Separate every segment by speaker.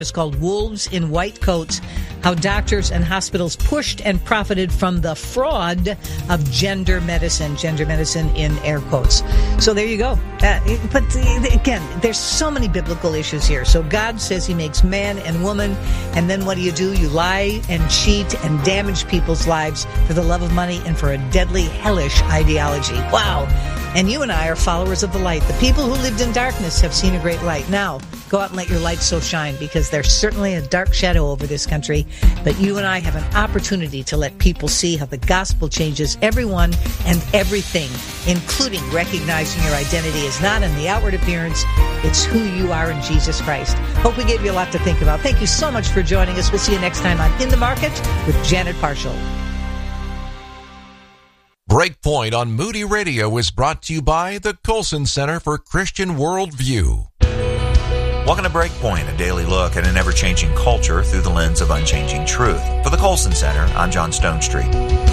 Speaker 1: It's called Wolves in White Coats, how doctors and hospitals pushed and profited from the fraud of gender medicine in air quotes. So there you go. But again, there's so many biblical issues here. So God says he makes man and woman, and then what do? You lie and cheat and damage people's lives for the love of money and for a deadly, hellish ideology. Wow. And you and I are followers of the light. The people who lived in darkness have seen a great light. Now, go out and let your light so shine, because there's certainly a dark shadow over this country. But you and I have an opportunity to let people see how the gospel changes everyone and everything, including recognizing your identity is not in the outward appearance, it's who you are in Jesus Christ. Hope we gave you a lot to think about. Thank you so much for joining us. We'll see you next time on In the Market with Janet Parshall.
Speaker 2: Breakpoint on Moody Radio is brought to you by the Colson Center for Christian Worldview.
Speaker 3: Welcome to Breakpoint, a daily look at an ever-changing culture through the lens of unchanging truth. For the Colson Center, I'm John Stonestreet.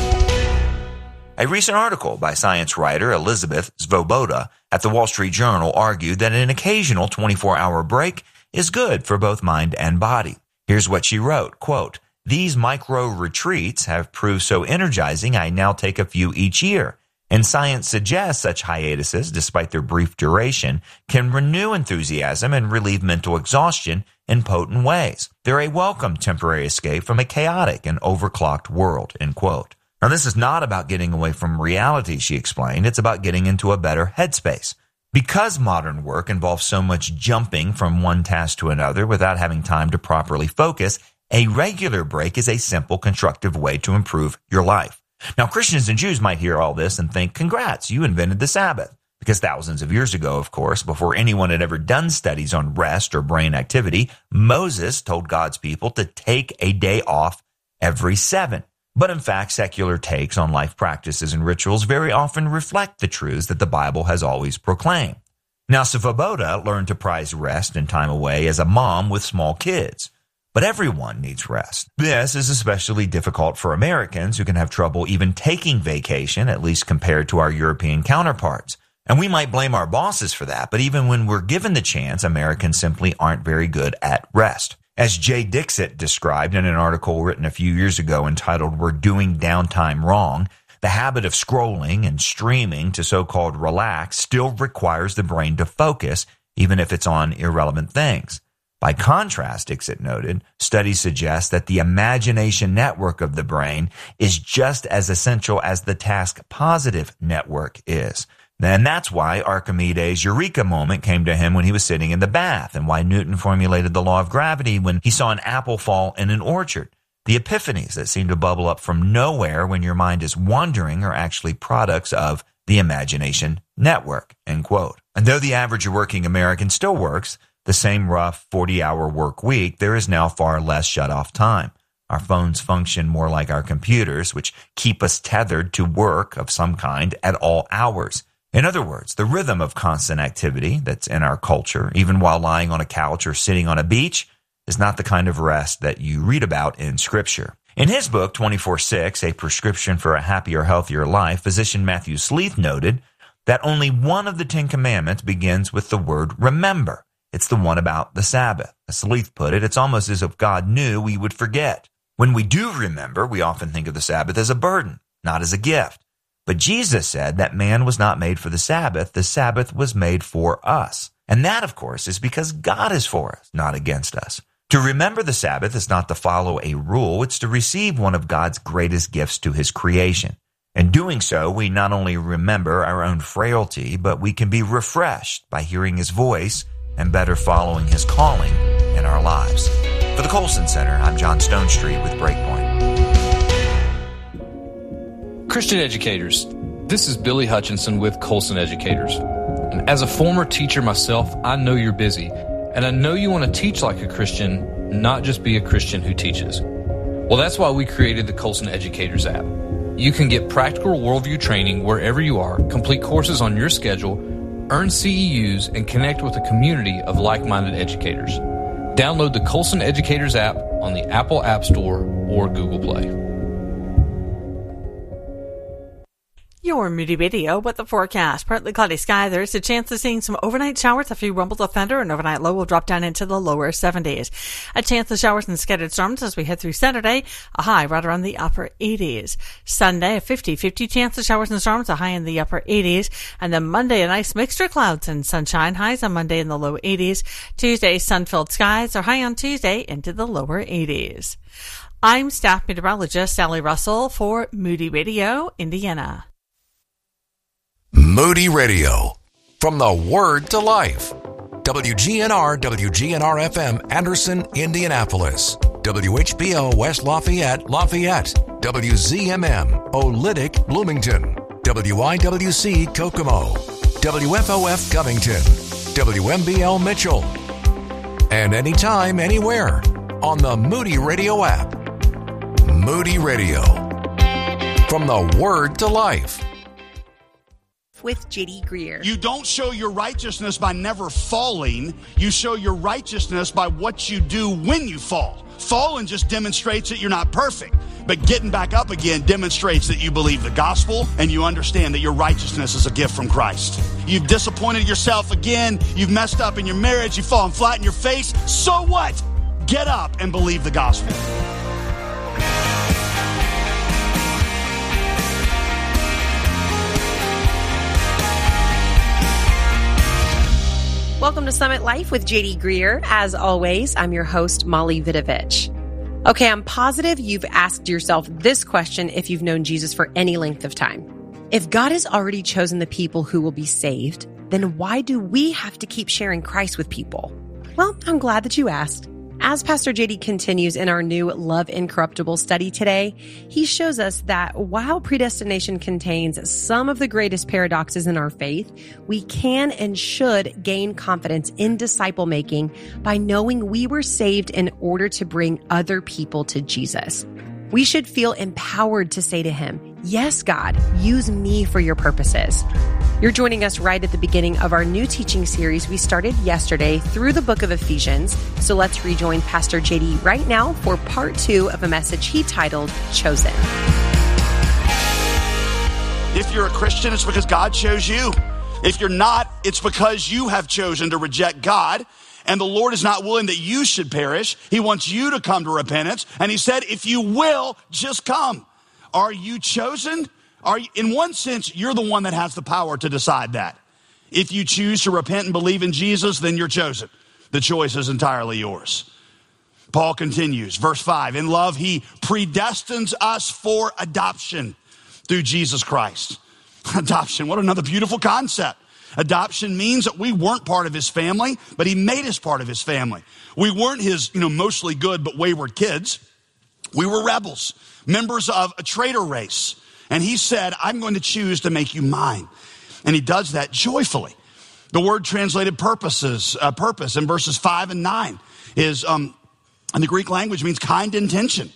Speaker 3: A recent article by science writer Elizabeth Svoboda at the Wall Street Journal argued that an occasional 24-hour break is good for both mind and body. Here's what she wrote, quote, "These micro-retreats have proved so energizing I now take a few each year. And science suggests such hiatuses, despite their brief duration, can renew enthusiasm and relieve mental exhaustion in potent ways. They're a welcome temporary escape from a chaotic and overclocked world," end quote. Now, this is not about getting away from reality, she explained. It's about getting into a better headspace. Because modern work involves so much jumping from one task to another without having time to properly focus, a regular break is a simple, constructive way to improve your life. Now, Christians and Jews might hear all this and think, congrats, you invented the Sabbath. Because thousands of years ago, of course, before anyone had ever done studies on rest or brain activity, Moses told God's people to take a day off every 7. But in fact, secular takes on life practices and rituals very often reflect the truths that the Bible has always proclaimed. Now, Svoboda learned to prize rest and time away as a mom with small kids. But everyone needs rest. This is especially difficult for Americans who can have trouble even taking vacation, at least compared to our European counterparts. And we might blame our bosses for that, but even when we're given the chance, Americans simply aren't very good at rest. As Jay Dixit described in an article written a few years ago entitled "We're Doing Downtime Wrong," the habit of scrolling and streaming to so-called relax still requires the brain to focus, even if it's on irrelevant things. By contrast, Dixit noted, studies suggest that the imagination network of the brain is just as essential as the task-positive network is. And that's why Archimedes' eureka moment came to him when he was sitting in the bath, and why Newton formulated the law of gravity when he saw an apple fall in an orchard. The epiphanies that seem to bubble up from nowhere when your mind is wandering are actually products of the imagination network, end quote. And though the average working American still works the same rough 40-hour work week, there is now far less shut-off time. Our phones function more like our computers, which keep us tethered to work of some kind at all hours. In other words, the rhythm of constant activity that's in our culture, even while lying on a couch or sitting on a beach, is not the kind of rest that you read about in Scripture. In his book, 24/6, A Prescription for a Happier, Healthier Life, physician Matthew Sleeth noted that only one of the 10 Commandments begins with the word remember. It's the one about the Sabbath. As Sleeth put it, it's almost as if God knew we would forget. When we do remember, we often think of the Sabbath as a burden, not as a gift. But Jesus said that man was not made for the Sabbath was made for us. And that, of course, is because God is for us, not against us. To remember the Sabbath is not to follow a rule, it's to receive one of God's greatest gifts to his creation. In doing so, we not only remember our own frailty, but we can be refreshed by hearing his voice and better following his calling in our lives. For the Colson Center, I'm John Stonestreet with Breakpoint.
Speaker 4: Christian educators, this is Billy Hutchinson with Colson Educators. And as a former teacher myself, I know you're busy, and I know you want to teach like a Christian, not just be a Christian who teaches. Well, that's why we created the Colson Educators app. You can get practical worldview training wherever you are, complete courses on your schedule, earn CEUs, and connect with a community of like-minded educators. Download the Colson Educators app on the Apple App Store or Google Play.
Speaker 5: Your Moody Radio with the forecast. Partly cloudy sky. There's a chance of seeing some overnight showers, a few rumbles of thunder, and overnight low will drop down into the lower 70s. A chance of showers and scattered storms as we head through Saturday, a high right around the upper 80s. Sunday, a 50-50 chance of showers and storms, a high in the upper 80s. And then Monday, a nice mixture of clouds and sunshine, highs on Monday in the low 80s. Tuesday, sun-filled skies are high on Tuesday into the lower 80s. I'm staff meteorologist Sally Russell for Moody Radio, Indiana.
Speaker 2: Moody Radio, from the Word to Life. WGNR, WGNR-FM, Anderson, Indianapolis. WHBO, West Lafayette, WZMM, Olytic, Bloomington. WIWC, Kokomo. WFOF, Covington. WMBL, Mitchell. And anytime, anywhere, on the Moody Radio app. Moody Radio, from the Word to Life.
Speaker 6: With J.D. Greer.
Speaker 7: You don't show your righteousness by never falling. You show your righteousness by what you do when you fall. Falling just demonstrates that you're not perfect. But getting back up again demonstrates that you believe the gospel and you understand that your righteousness is a gift from Christ. You've disappointed yourself again. You've messed up in your marriage. You've fallen flat in your face. So what? Get up and believe the gospel.
Speaker 6: Welcome to Summit Life with J.D. Greer. As always, I'm your host, Molly Vidovich. Okay, I'm positive you've asked yourself this question if you've known Jesus for any length of time. If God has already chosen the people who will be saved, then why do we have to keep sharing Christ with people? Well, I'm glad that you asked. As Pastor J.D. continues in our new Love Incorruptible study today, he shows us that while predestination contains some of the greatest paradoxes in our faith, we can and should gain confidence in disciple making by knowing we were saved in order to bring other people to Jesus. We should feel empowered to say to him, "Yes, God, use me for your purposes." You're joining us right at the beginning of our new teaching series we started yesterday through the book of Ephesians. So let's rejoin Pastor JD right now for part 2 of a message he titled, Chosen.
Speaker 7: If you're a Christian, it's because God chose you. If you're not, it's because you have chosen to reject God. And the Lord is not willing that you should perish. He wants you to come to repentance. And he said, if you will, just come. Are you chosen? In one sense, you're the one that has the power to decide that. If you choose to repent and believe in Jesus, then you're chosen. The choice is entirely yours. Paul continues, verse 5, in love, he predestines us for adoption through Jesus Christ. Adoption, what another beautiful concept. Adoption means that we weren't part of his family, but he made us part of his family. We weren't his, mostly good but wayward kids. We were rebels, members of a traitor race. And he said, I'm going to choose to make you mine. And he does that joyfully. The word translated purpose in verses 5 and 9 is, in the Greek language, means kind intention.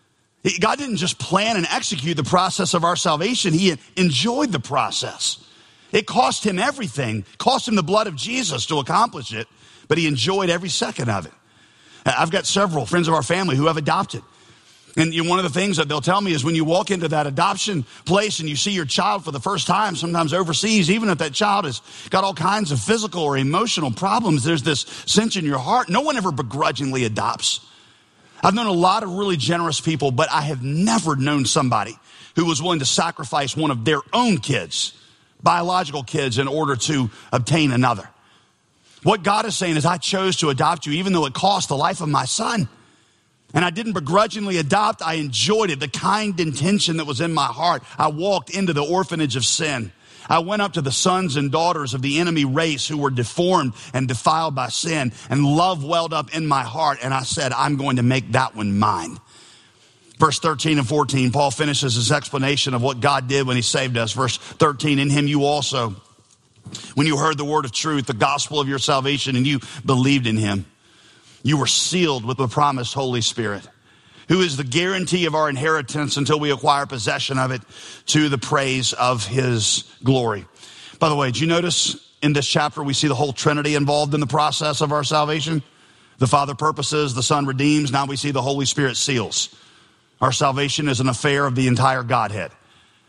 Speaker 7: God didn't just plan and execute the process of our salvation. He enjoyed the process. It cost him everything, cost him the blood of Jesus to accomplish it, but he enjoyed every second of it. I've got several friends of our family who have adopted. And one of the things that they'll tell me is when you walk into that adoption place and you see your child for the first time, sometimes overseas, even if that child has got all kinds of physical or emotional problems, there's this sense in your heart. No one ever begrudgingly adopts. I've known a lot of really generous people, but I have never known somebody who was willing to sacrifice one of their own kids, biological kids, in order to obtain another. What God is saying is, I chose to adopt you even though it cost the life of my son. And I didn't begrudgingly adopt. I enjoyed it, the kind intention that was in my heart. I walked into the orphanage of sin. I went up to the sons and daughters of the enemy race who were deformed and defiled by sin, and love welled up in my heart. And I said, I'm going to make that one mine. Verse 13 and 14, Paul finishes his explanation of what God did when he saved us. Verse 13, in him you also, when you heard the word of truth, the gospel of your salvation, and you believed in him, you were sealed with the promised Holy Spirit, who is the guarantee of our inheritance until we acquire possession of it to the praise of his glory. By the way, did you notice in this chapter we see the whole Trinity involved in the process of our salvation? The Father purposes, the Son redeems, now we see the Holy Spirit seals. Our salvation is an affair of the entire Godhead.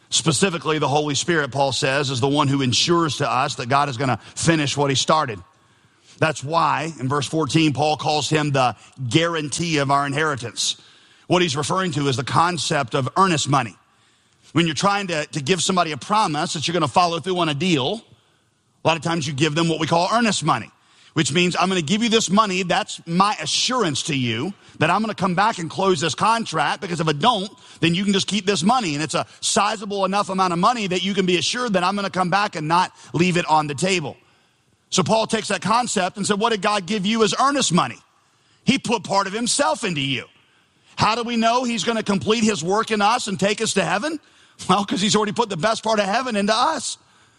Speaker 7: Specifically, the Holy Spirit, Paul says, is the one who ensures to us that God is going to finish what he started. That's why, in verse 14, Paul calls him the guarantee of our inheritance. What he's referring to is the concept of earnest money. When you're trying to give somebody a promise that you're going to follow through on a deal, a lot of times you give them what we call earnest money, which means I'm going to give you this money. That's my assurance to you that I'm going to come back and close this contract, because if I don't, then you can just keep this money. And it's a sizable enough amount of money that you can be assured that I'm going to come back and not leave it on the table. So Paul takes that concept and said, what did God give you as earnest money? He put part of himself into you. How do we know he's going to complete his work in us and take us to heaven? Well, because he's already put the best part of heaven into us.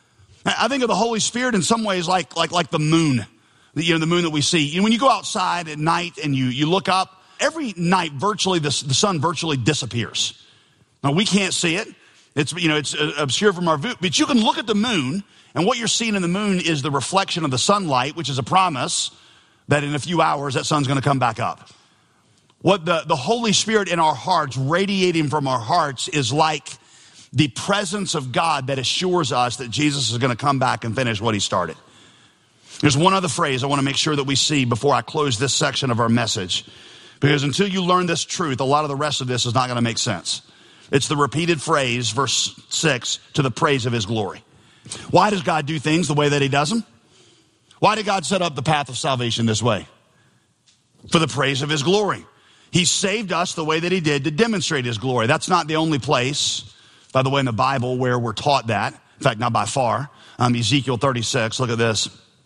Speaker 7: I think of the Holy Spirit in some ways like the moon, the moon that we see. When you go outside at night and you look up, every night virtually the sun virtually disappears. Now, we can't see it. It's obscure from our view, but you can look at the moon, and what you're seeing in the moon is the reflection of the sunlight, which is a promise that in a few hours that sun's going to come back up. What the Holy Spirit in our hearts, radiating from our hearts, is like the presence of God that assures us that Jesus is going to come back and finish what he started. There's one other phrase I want to make sure that we see before I close this section of our message, because until you learn this truth, a lot of the rest of this is not going to make sense. It's the repeated phrase, verse 6, to the praise of his glory. Why does God do things the way that he does them? Why did God set up the path of salvation this way? For the praise of his glory. He saved us the way that he did to demonstrate his glory. That's not the only place, by the way, in the Bible where we're taught that. In fact, not by far. Ezekiel 36, look at this.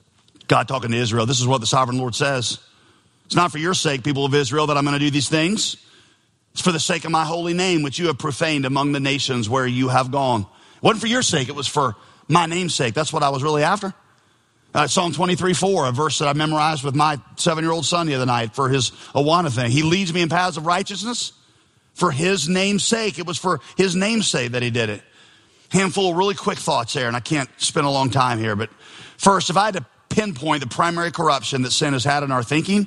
Speaker 7: God talking to Israel. This is what the sovereign Lord says. It's not for your sake, people of Israel, that I'm going to do these things. It's for the sake of my holy name, which you have profaned among the nations where you have gone. It wasn't for your sake. It was for my name's sake. That's what I was really after. Psalm 23:4, a verse that I memorized with my 7-year-old son the other night for his Awana thing. He leads me in paths of righteousness for his name's sake. It was for his name's sake that he did it. Handful of really quick thoughts there, and I can't spend a long time here. But first, if I had to pinpoint the primary corruption that sin has had in our thinking,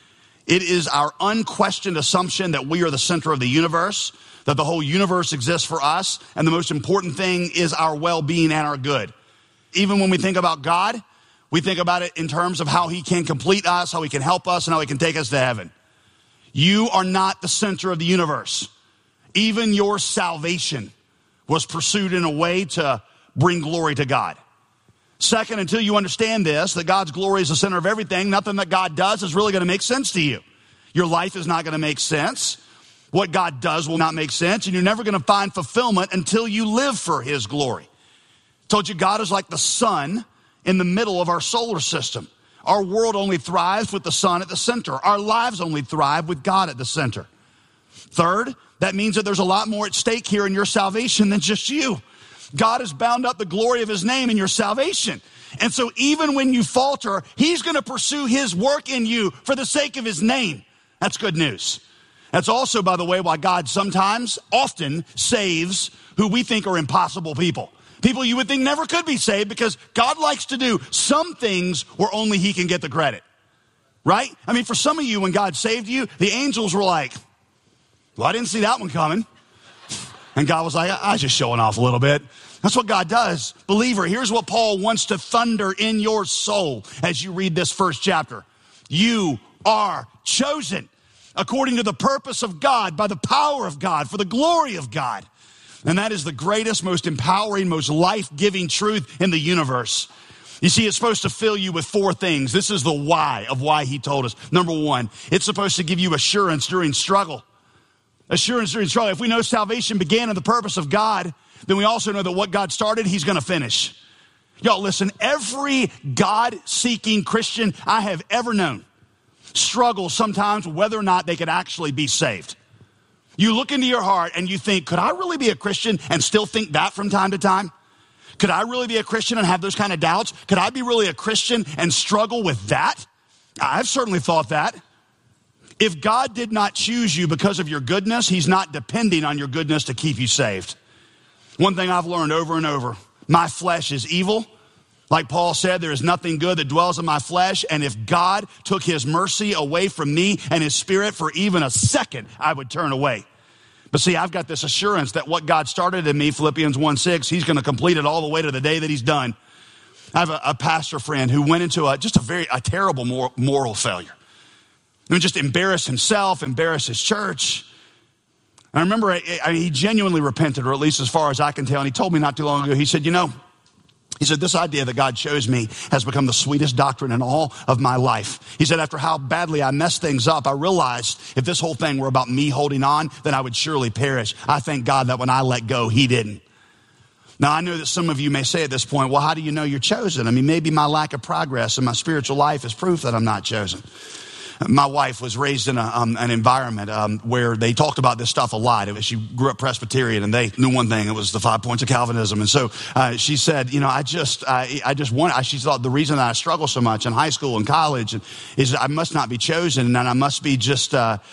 Speaker 7: it is our unquestioned assumption that we are the center of the universe, that the whole universe exists for us, and the most important thing is our well-being and our good. Even when we think about God, we think about it in terms of how he can complete us, how he can help us, and how he can take us to heaven. You are not the center of the universe. Even your salvation was pursued in a way to bring glory to God. Second, until you understand this, that God's glory is the center of everything, nothing that God does is really going to make sense to you. Your life is not going to make sense. What God does will not make sense, and you're never going to find fulfillment until you live for his glory. I told you God is like the sun in the middle of our solar system. Our world only thrives with the sun at the center. Our lives only thrive with God at the center. Third, that means that there's a lot more at stake here in your salvation than just you. God has bound up the glory of his name in your salvation. And so even when you falter, he's going to pursue his work in you for the sake of his name. That's good news. That's also, by the way, why God sometimes, often saves who we think are impossible people. People you would think never could be saved, because God likes to do some things where only he can get the credit. Right? I mean, for some of you, when God saved you, the angels were like, well, I didn't see that one coming. And God was like, I was just showing off a little bit. That's what God does. Believer, here's what Paul wants to thunder in your soul as you read this first chapter. You are chosen according to the purpose of God, by the power of God, for the glory of God. And that is the greatest, most empowering, most life-giving truth in the universe. You see, it's supposed to fill you with 4 things. This is the why of why he told us. Number 1, it's supposed to give you assurance during struggle. Assurance during struggle. If we know salvation began in the purpose of God, then we also know that what God started, he's going to finish. Y'all listen, every God-seeking Christian I have ever known struggles sometimes with whether or not they could actually be saved. You look into your heart and you think, could I really be a Christian and still think that from time to time? Could I really be a Christian and have those kind of doubts? Could I be really a Christian and struggle with that? I've certainly thought that. If God did not choose you because of your goodness, he's not depending on your goodness to keep you saved. One thing I've learned over and over, my flesh is evil. Like Paul said, there is nothing good that dwells in my flesh. And if God took his mercy away from me and his spirit for even a second, I would turn away. But see, I've got this assurance that what God started in me, Philippians 1:6, he's going to complete it all the way to the day that he's done. I have a pastor friend who went into a terrible moral failure. I mean, just embarrassed himself, embarrassed his church. And I remember he genuinely repented, or at least as far as I can tell. And he told me not too long ago, he said, this idea that God chose me has become the sweetest doctrine in all of my life. He said, after how badly I messed things up, I realized if this whole thing were about me holding on, then I would surely perish. I thank God that when I let go, he didn't. Now, I know that some of you may say at this point, well, how do you know you're chosen? I mean, maybe my lack of progress in my spiritual life is proof that I'm not chosen. My wife was raised in an environment where they talked about this stuff a lot. She grew up Presbyterian, and they knew one thing: it was the 5 points of Calvinism. And so she said, she thought the reason that I struggle so much in high school and college is I must not be chosen, and I must be just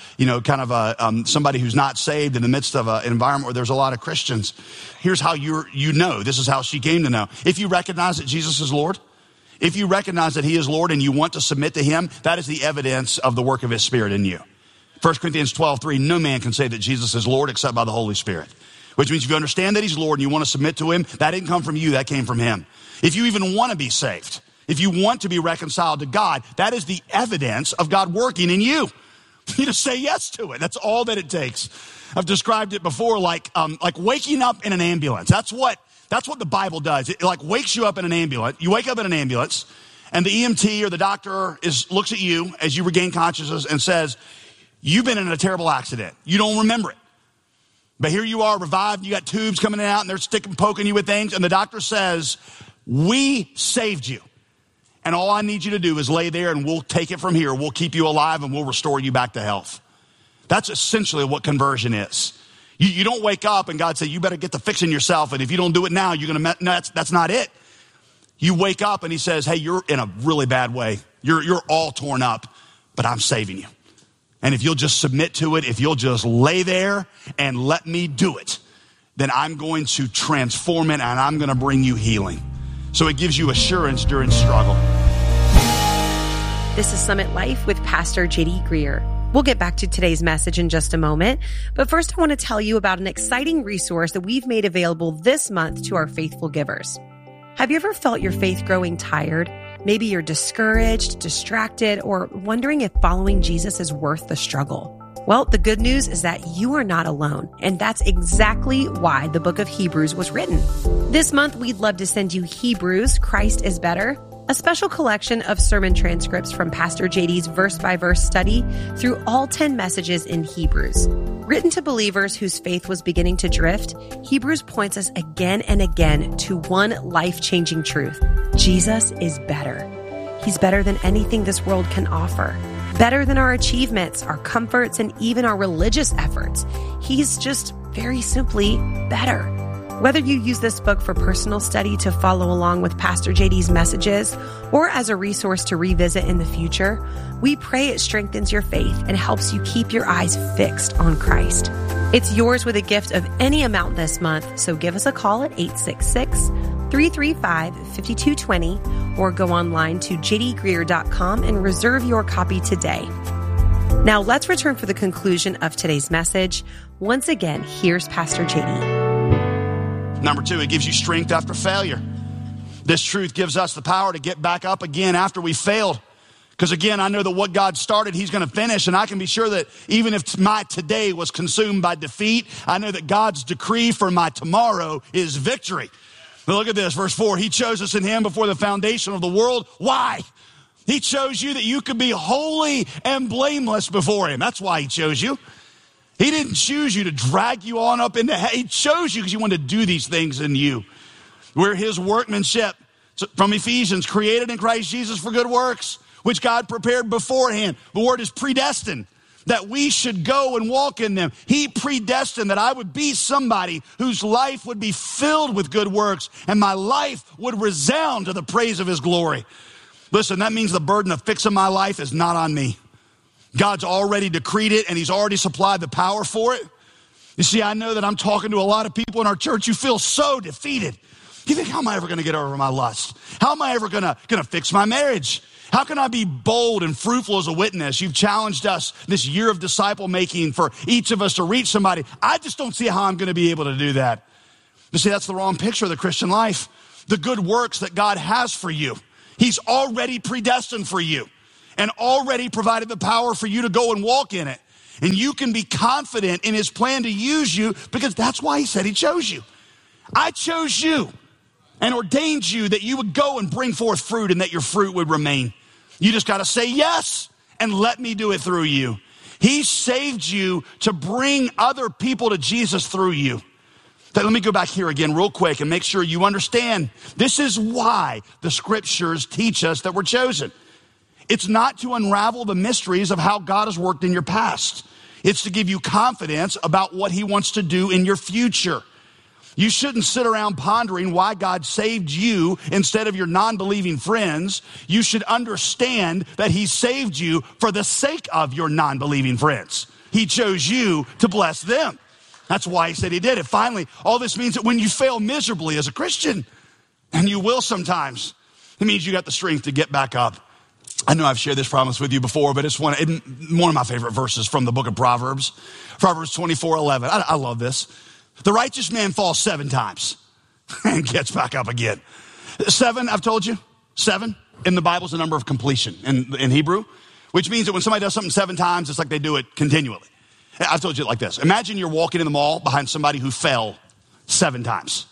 Speaker 7: somebody who's not saved in the midst of an environment where there's a lot of Christians. Here's how this is how she came to know. If you recognize that Jesus is Lord, if you recognize that he is Lord and you want to submit to him, that is the evidence of the work of his Spirit in you. 1 Corinthians 12:3, no man can say that Jesus is Lord except by the Holy Spirit. Which means if you understand that he's Lord and you want to submit to him, that didn't come from you, that came from him. If you even want to be saved, if you want to be reconciled to God, that is the evidence of God working in you. You just say yes to it. That's all that it takes. I've described it before like waking up in an ambulance. That's what the Bible does. It wakes you up in an ambulance. You wake up in an ambulance, and the EMT or the doctor looks at you as you regain consciousness and says, you've been in a terrible accident. You don't remember it. But here you are, revived. You got tubes coming out, and they're poking you with things. And the doctor says, we saved you. And all I need you to do is lay there, and we'll take it from here. We'll keep you alive, and we'll restore you back to health. That's essentially what conversion is. You don't wake up and God said, you better get to fixing yourself. And if you don't do it now, you're going to, no, that's not it. You wake up and he says, hey, you're in a really bad way. You're all torn up, but I'm saving you. And if you'll just submit to it, if you'll just lay there and let me do it, then I'm going to transform it and I'm going to bring you healing. So it gives you assurance during struggle.
Speaker 6: This is Summit Life with Pastor J.D. Greer. We'll get back to today's message in just a moment. But first, I want to tell you about an exciting resource that we've made available this month to our faithful givers. Have you ever felt your faith growing tired? Maybe you're discouraged, distracted, or wondering if following Jesus is worth the struggle. Well, the good news is that you are not alone, and that's exactly why the book of Hebrews was written. This month, we'd love to send you Hebrews, Christ is Better, a special collection of sermon transcripts from Pastor JD's verse-by-verse study through all 10 messages in Hebrews. Written to believers whose faith was beginning to drift, Hebrews points us again and again to one life-changing truth. Jesus is better. He's better than anything this world can offer. Better than our achievements, our comforts, and even our religious efforts. He's just very simply better. Whether you use this book for personal study to follow along with Pastor JD's messages or as a resource to revisit in the future, we pray it strengthens your faith and helps you keep your eyes fixed on Christ. It's yours with a gift of any amount this month, so give us a call at 866-335-5220 or go online to jdgreer.com and reserve your copy today. Now let's return for the conclusion of today's message. Once again, here's Pastor JD.
Speaker 7: Number 2, it gives you strength after failure. This truth gives us the power to get back up again after we failed. Because again, I know that what God started, he's going to finish. And I can be sure that even if my today was consumed by defeat, I know that God's decree for my tomorrow is victory. But look at this, verse 4. He chose us in him before the foundation of the world. Why? He chose you that you could be holy and blameless before him. That's why he chose you. He didn't choose you to drag you on up into hell. He chose you because he wanted to do these things in you. We're his workmanship. From Ephesians, created in Christ Jesus for good works, which God prepared beforehand. The word is predestined, that we should go and walk in them. He predestined that I would be somebody whose life would be filled with good works, and my life would resound to the praise of his glory. Listen, that means the burden of fixing my life is not on me. God's already decreed it, and he's already supplied the power for it. You see, I know that I'm talking to a lot of people in our church who feel so defeated. You think, how am I ever going to get over my lust? How am I ever going to fix my marriage? How can I be bold and fruitful as a witness? You've challenged us this year of disciple making for each of us to reach somebody. I just don't see how I'm going to be able to do that. You see, that's the wrong picture of the Christian life. The good works that God has for you, he's already predestined for you and already provided the power for you to go and walk in it. And you can be confident in his plan to use you because that's why he said he chose you. I chose you and ordained you that you would go and bring forth fruit and that your fruit would remain. You just got to say yes and let me do it through you. He saved you to bring other people to Jesus through you. Let me go back here again real quick and make sure you understand. This is why the scriptures teach us that we're chosen. It's not to unravel the mysteries of how God has worked in your past. It's to give you confidence about what he wants to do in your future. You shouldn't sit around pondering why God saved you instead of your non-believing friends. You should understand that he saved you for the sake of your non-believing friends. He chose you to bless them. That's why he said he did it. Finally, all this means that when you fail miserably as a Christian, and you will sometimes, it means you got the strength to get back up. I know I've shared this promise with you before, but it's one of my favorite verses from the book of Proverbs. Proverbs 24:11. I love this. The righteous man falls 7 times and gets back up again. 7, I've told you, 7 in the Bible is the number of completion in Hebrew, which means that when somebody does something 7 times, it's like they do it continually. I've told you it like this. Imagine you're walking in the mall behind somebody who fell 7 times.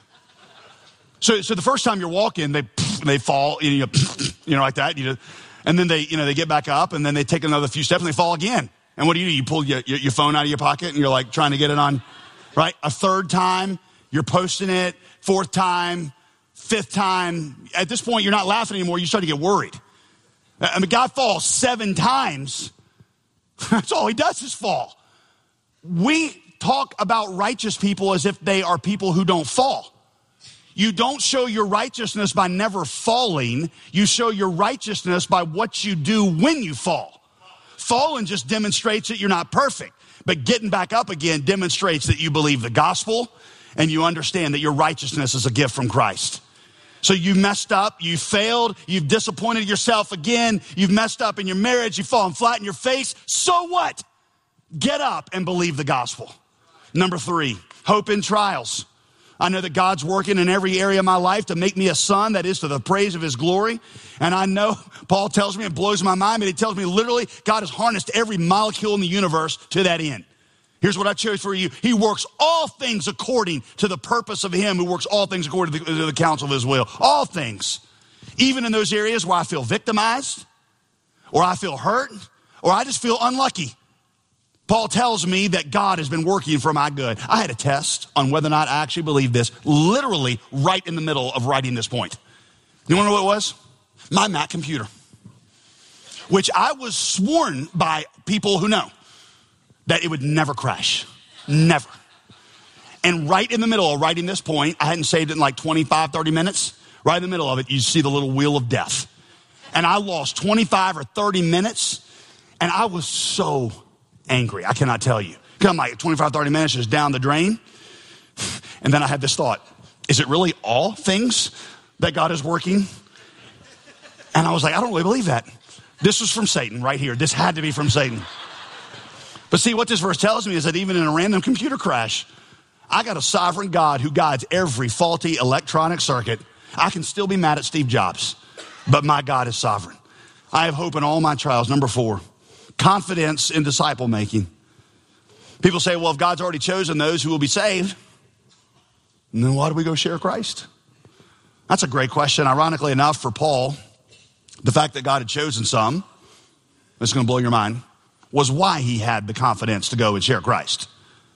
Speaker 7: So the first time you're walking, they fall, like that, and then they get back up, and then they take another few steps and they fall again. And what do? You pull your phone out of your pocket and you're like trying to get it on, right? A 3rd time, you're posting it. 4th time, 5th time. At this point, you're not laughing anymore. You start to get worried. I mean, God falls 7 times. That's all he does is fall. We talk about righteous people as if they are people who don't fall. You don't show your righteousness by never falling. You show your righteousness by what you do when you fall. Falling just demonstrates that you're not perfect. But getting back up again demonstrates that you believe the gospel and you understand that your righteousness is a gift from Christ. So you messed up, you failed, you've disappointed yourself again, you've messed up in your marriage, you've fallen flat in your face. So what? Get up and believe the gospel. Number 3, hope in trials. I know that God's working in every area of my life to make me a son that is to the praise of his glory. And I know, Paul tells me, it blows my mind, but he tells me literally God has harnessed every molecule in the universe to that end. Here's what I chose for you. He works all things according to the purpose of him who works all things according to the counsel of his will. All things. Even in those areas where I feel victimized, or I feel hurt, or I just feel unlucky. Paul tells me that God has been working for my good. I had a test on whether or not I actually believe this, literally right in the middle of writing this point. You want to know what it was? My Mac computer, which I was sworn by people who know that it would never crash. Never. And right in the middle of writing this point, I hadn't saved it in like 25, 30 minutes. Right in the middle of it, you see the little wheel of death. And I lost 25 or 30 minutes, and I was so angry. I cannot tell you. Because I'm like 25, 30 minutes just down the drain. And then I had this thought, is it really all things that God is working? And I was like, I don't really believe that. This was from Satan right here. This had to be from Satan. But see, what this verse tells me is that even in a random computer crash, I got a sovereign God who guides every faulty electronic circuit. I can still be mad at Steve Jobs, but my God is sovereign. I have hope in all my trials. Number 4, confidence in disciple making. People say, well, if God's already chosen those who will be saved, then why do we go share Christ? That's a great question. Ironically enough, for Paul, the fact that God had chosen some, this is going to blow your mind, was why he had the confidence to go and share Christ.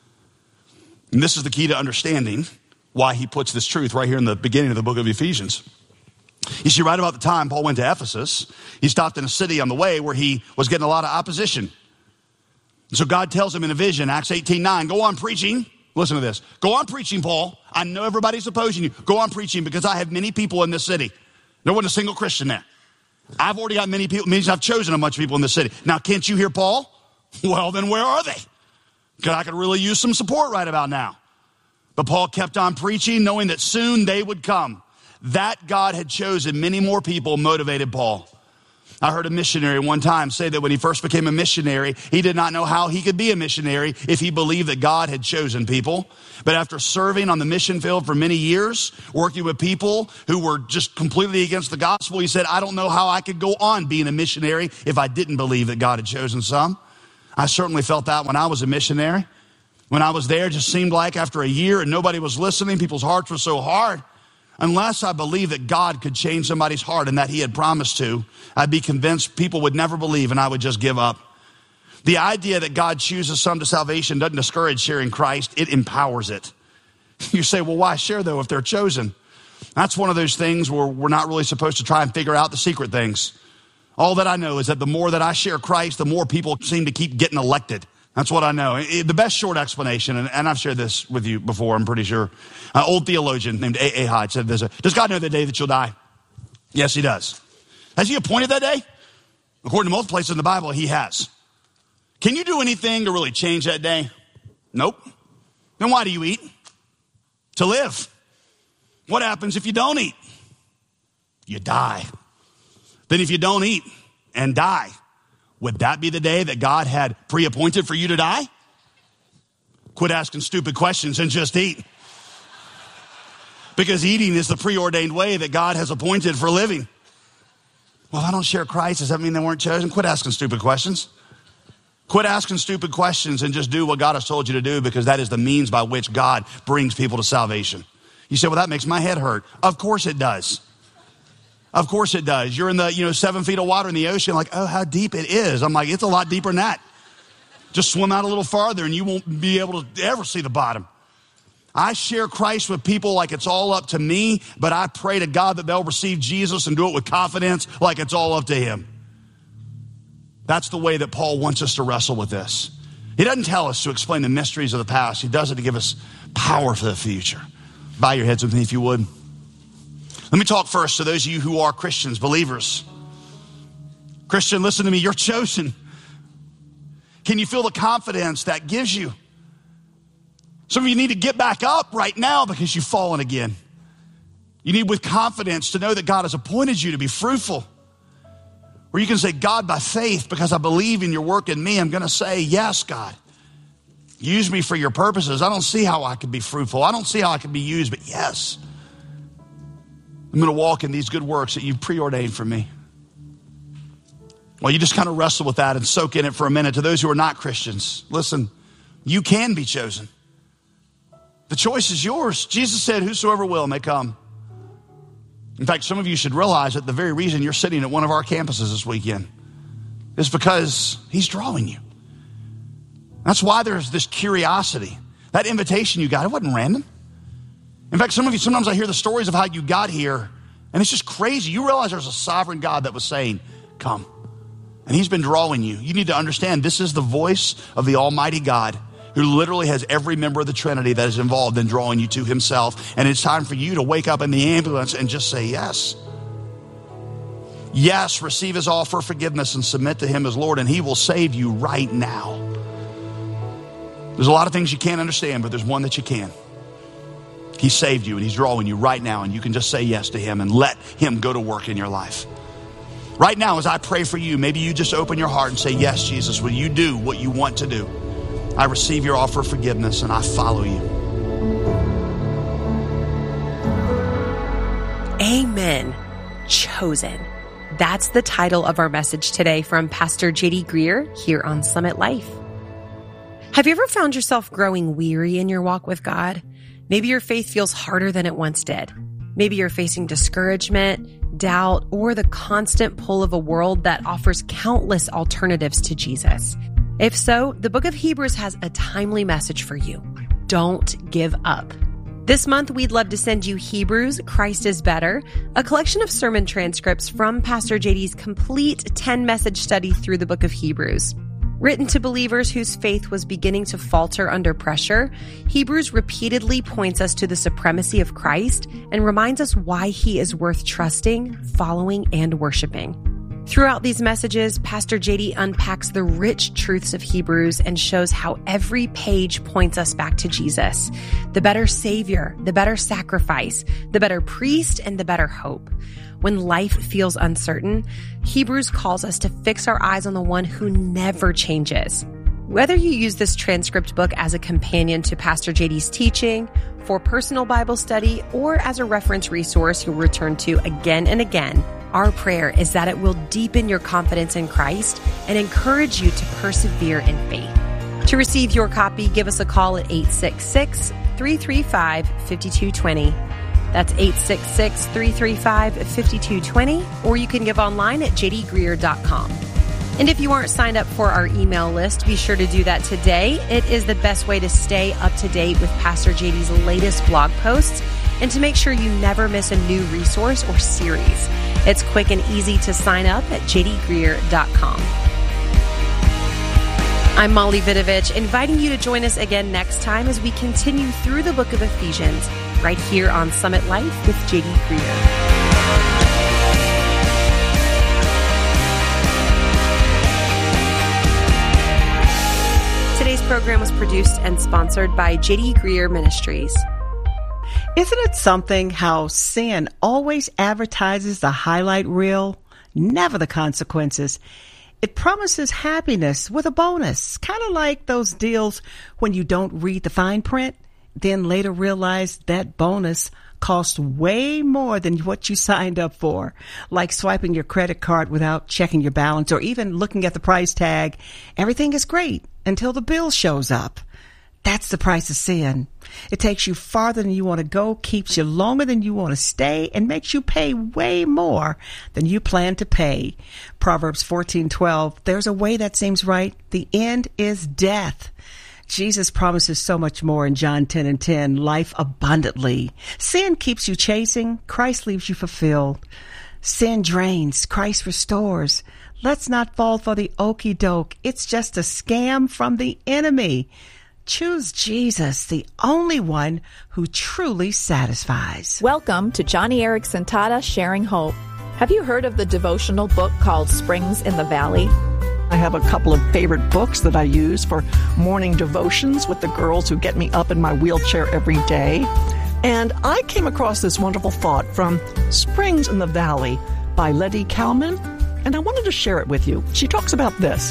Speaker 7: And this is the key to understanding why he puts this truth right here in the beginning of the book of Ephesians. You see, right about the time Paul went to Ephesus, he stopped in a city on the way where he was getting a lot of opposition. So God tells him in a vision, Acts 18:9, go on preaching. Listen to this. Go on preaching, Paul. I know everybody's opposing you. Go on preaching because I have many people in this city. There wasn't a single Christian there. I've already got many people, means I've chosen a bunch of people in the city. Now, can't you hear Paul? Well, then where are they? Because I could really use some support right about now. But Paul kept on preaching, knowing that soon they would come. That God had chosen many more people motivated Paul. I heard a missionary one time say that when he first became a missionary, he did not know how he could be a missionary if he believed that God had chosen people. But after serving on the mission field for many years, working with people who were just completely against the gospel, he said, I don't know how I could go on being a missionary if I didn't believe that God had chosen some. I certainly felt that when I was a missionary. When I was there, it just seemed like after a year and nobody was listening, people's hearts were so hard. Unless I believed that God could change somebody's heart and that he had promised to, I'd be convinced people would never believe and I would just give up. The idea that God chooses some to salvation doesn't discourage sharing Christ, it empowers it. You say, well, why share though if they're chosen? That's one of those things where we're not really supposed to try and figure out the secret things. All that I know is that the more that I share Christ, the more people seem to keep getting elected. That's what I know. The best short explanation, and I've shared this with you before, I'm pretty sure. An old theologian named A.A. Hyde said this, does God know the day that you'll die? Yes, he does. Has he appointed that day? According to most places in the Bible, he has. Can you do anything to really change that day? Nope. Then why do you eat? To live. What happens if you don't eat? You die. Then if you don't eat and die, would that be the day that God had pre-appointed for you to die? Quit asking stupid questions and just eat. Because eating is the preordained way that God has appointed for living. Well, if I don't share Christ, does that mean they weren't chosen? Quit asking stupid questions. Quit asking stupid questions and just do what God has told you to do, because that is the means by which God brings people to salvation. You say, well, that makes my head hurt. Of course it does. Of course it does. You're in the, 7 feet of water in the ocean, like, oh, how deep it is. I'm like, it's a lot deeper than that. Just swim out a little farther and you won't be able to ever see the bottom. I share Christ with people like it's all up to me, but I pray to God that they'll receive Jesus and do it with confidence like it's all up to him. That's the way that Paul wants us to wrestle with this. He doesn't tell us to explain the mysteries of the past. He does it to give us power for the future. Bow your heads with me if you would. Let me talk first to those of you who are Christians, believers. Christian, listen to me. You're chosen. Can you feel the confidence that gives you? Some of you need to get back up right now because you've fallen again. You need with confidence to know that God has appointed you to be fruitful. Or you can say, God, by faith, because I believe in your work in me, I'm going to say, yes, God. Use me for your purposes. I don't see how I could be fruitful. I don't see how I could be used, but yes. I'm going to walk in these good works that you've preordained for me. Well, you just kind of wrestle with that and soak in it for a minute. To those who are not Christians, listen, you can be chosen. The choice is yours. Jesus said, whosoever will may come. In fact, some of you should realize that the very reason you're sitting at one of our campuses this weekend is because he's drawing you. That's why there's this curiosity. That invitation you got, it wasn't random. In fact, some of you, sometimes I hear the stories of how you got here, and it's just crazy. You realize there's a sovereign God that was saying, come. And he's been drawing you. You need to understand this is the voice of the Almighty God who literally has every member of the Trinity that is involved in drawing you to himself. And it's time for you to wake up in the ambulance and just say yes. Yes, receive his offer of forgiveness and submit to him as Lord, and he will save you right now. There's a lot of things you can't understand, but there's one that you can. He saved you and he's drawing you right now, and you can just say yes to him and let him go to work in your life. Right now, as I pray for you, maybe you just open your heart and say, yes, Jesus, will you do what you want to do? I receive your offer of forgiveness and I follow you.
Speaker 6: Amen. Chosen. That's the title of our message today from Pastor J.D. Greer here on Summit Life. Have you ever found yourself growing weary in your walk with God? Maybe your faith feels harder than it once did. Maybe you're facing discouragement, doubt, or the constant pull of a world that offers countless alternatives to Jesus. If so, the book of Hebrews has a timely message for you. Don't give up. This month, we'd love to send you Hebrews, Christ is Better, a collection of sermon transcripts from Pastor JD's complete 10-message study through the book of Hebrews. Written to believers whose faith was beginning to falter under pressure, Hebrews repeatedly points us to the supremacy of Christ and reminds us why he is worth trusting, following, and worshiping. Throughout these messages, Pastor JD unpacks the rich truths of Hebrews and shows how every page points us back to Jesus, the better Savior, the better sacrifice, the better priest, and the better hope. When life feels uncertain, Hebrews calls us to fix our eyes on the one who never changes. Whether you use this transcript book as a companion to Pastor JD's teaching, for personal Bible study, or as a reference resource you'll return to again and again, our prayer is that it will deepen your confidence in Christ and encourage you to persevere in faith. To receive your copy, give us a call at 866-335-5220. That's 866-335-5220, or you can give online at jdgreer.com. And if you aren't signed up for our email list, be sure to do that today. It is the best way to stay up to date with Pastor JD's latest blog posts and to make sure you never miss a new resource or series. It's quick and easy to sign up at jdgreer.com. I'm Molly Vidovich, inviting you to join us again next time as we continue through the book of Ephesians, right here on Summit Life with JD Greer. Today's program was produced and sponsored by JD Greer Ministries.
Speaker 8: Isn't it something how sin always advertises the highlight reel, never the consequences? It promises happiness with a bonus, kind of like those deals when you don't read the fine print, then later realize that bonus cost way more than what you signed up for, like swiping your credit card without checking your balance or even looking at the price tag. Everything is great until the bill shows up. That's the price of sin. It takes you farther than you want to go, keeps you longer than you want to stay, and makes you pay way more than you plan to pay. Proverbs 14:12, there's a way that seems right. The end is death. Jesus promises so much more in John 10:10, life abundantly. Sin keeps you chasing. Christ leaves you fulfilled. Sin drains. Christ restores. Let's not fall for the okie doke. It's just a scam from the enemy. Choose Jesus, the only one who truly satisfies.
Speaker 9: Welcome to Johnny Erickson Tata Sharing Hope. Have you heard of the devotional book called Springs in the Valley?
Speaker 10: I have a couple of favorite books that I use for morning devotions with the girls who get me up in my wheelchair every day. And I came across this wonderful thought from Springs in the Valley by Letty Kalman, and I wanted to share it with you. She talks about this.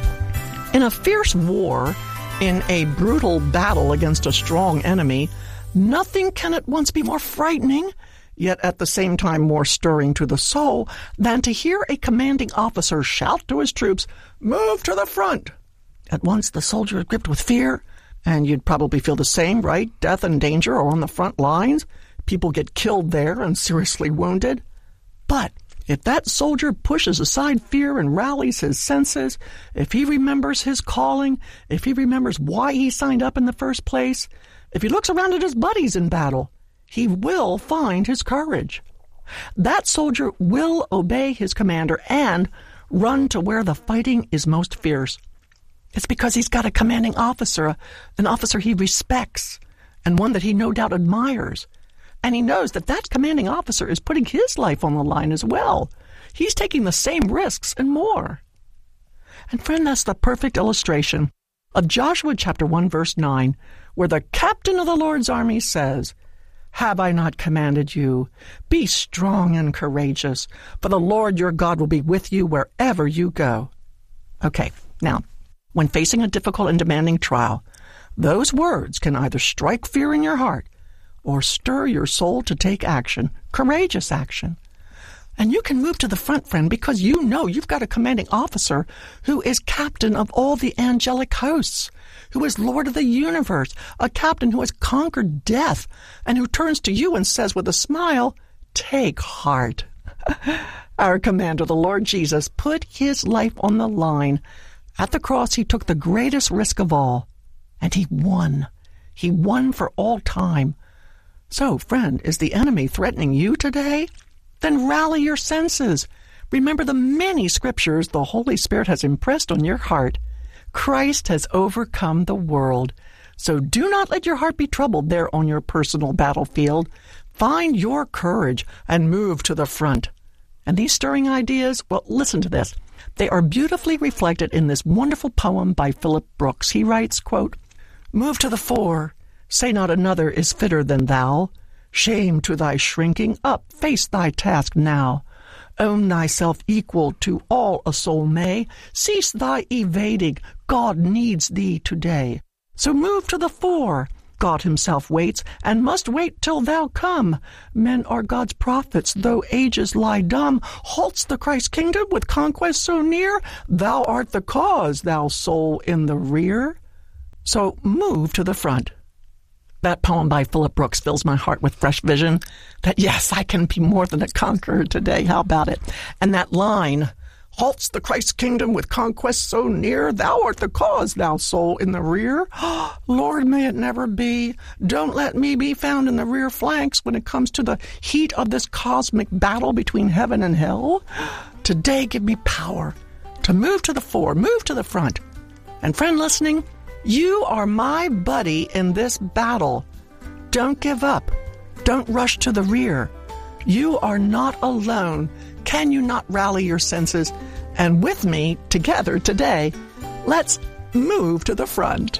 Speaker 10: In a fierce war, in a brutal battle against a strong enemy, nothing can at once be more frightening, yet at the same time more stirring to the soul, than to hear a commanding officer shout to his troops, "Move to the front!" At once the soldier is gripped with fear, and you'd probably feel the same, right? Death and danger are on the front lines. People get killed there and seriously wounded. But if that soldier pushes aside fear and rallies his senses, if he remembers his calling, if he remembers why he signed up in the first place, if he looks around at his buddies in battle, he will find his courage. That soldier will obey his commander and run to where the fighting is most fierce. It's because he's got a commanding officer, an officer he respects, and one that he no doubt admires. And he knows that that commanding officer is putting his life on the line as well. He's taking the same risks and more. And friend, that's the perfect illustration of Joshua chapter 1, verse 9, where the captain of the Lord's army says, "Have I not commanded you? Be strong and courageous, for the Lord your God will be with you wherever you go." Okay, now, when facing a difficult and demanding trial, those words can either strike fear in your heart or stir your soul to take action, courageous action. And you can move to the front, friend, because you know you've got a commanding officer who is captain of all the angelic hosts, who is Lord of the universe, a captain who has conquered death, and who turns to you and says with a smile, "Take heart." Our commander, the Lord Jesus, put his life on the line. At the cross, he took the greatest risk of all, and he won. He won for all time. So, friend, is the enemy threatening you today? Then rally your senses. Remember the many scriptures the Holy Spirit has impressed on your heart. Christ has overcome the world. So do not let your heart be troubled there on your personal battlefield. Find your courage and move to the front. And these stirring ideas, well, listen to this. They are beautifully reflected in this wonderful poem by Philip Brooks. He writes, quote, "Move to the fore, say not another is fitter than thou. Shame to thy shrinking, up, face thy task now. Own thyself equal to all a soul may. Cease thy evading, God needs thee today. So move to the fore. God himself waits, and must wait till thou come. Men are God's prophets, though ages lie dumb. Halts the Christ kingdom with conquest so near? Thou art the cause, thou soul in the rear. So move to the front." That poem by Philip Brooks fills my heart with fresh vision that, yes, I can be more than a conqueror today. How about it? And that line, halts the Christ kingdom with conquest so near, thou art the cause, thou soul in the rear. Lord, may it never be. Don't let me be found in the rear flanks when it comes to the heat of this cosmic battle between heaven and hell. Today, give me power to move to the fore, move to the front. And friend listening, you are my buddy in this battle. Don't give up. Don't rush to the rear. You are not alone. Can you not rally your senses? And with me, together today, let's move to the front.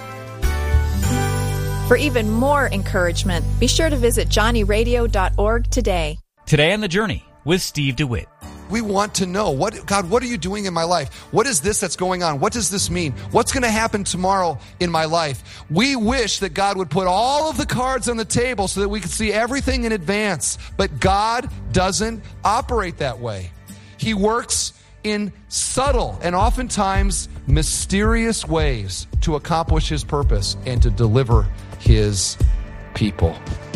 Speaker 9: For even more encouragement, be sure to visit johnnyradio.org today.
Speaker 11: Today on The Journey with Steve DeWitt.
Speaker 12: We want to know, God, what are you doing in my life? What is this that's going on? What does this mean? What's going to happen tomorrow in my life? We wish that God would put all of the cards on the table so that we could see everything in advance. But God doesn't operate that way. He works in subtle and oftentimes mysterious ways to accomplish his purpose and to deliver his people.